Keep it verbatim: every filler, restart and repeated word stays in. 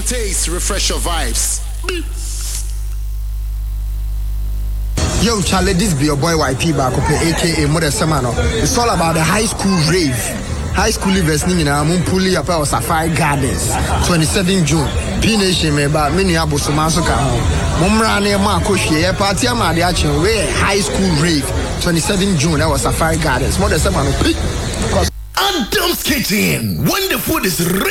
one taste, refresh your vibes. Yo, Charlie, this be your boy Y P back up, aka Mother Semano. It's all about the high school rave. High school livers ni na mun puli up our Safari Gardens. twenty-seventh June. P Nation me ba mini abo so maso ka ho. Mumra na ma ko hwe party ama de achen we high school rave. twenty-seventh June at Safari Gardens. Mother Semano. Adam's Kitchen. When the food is ready.